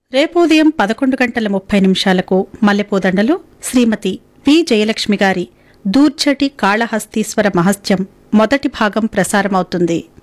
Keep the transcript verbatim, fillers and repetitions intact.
రేపు ఉదయం పదకొండు గంటల ముప్పై నిమిషాలకు మల్లెపూదండలో శ్రీమతి వి జయలక్ష్మి గారి దూర్జటి కాళహస్తీశ్వర మహత్యం మొదటి భాగం ప్రసారమవుతుంది.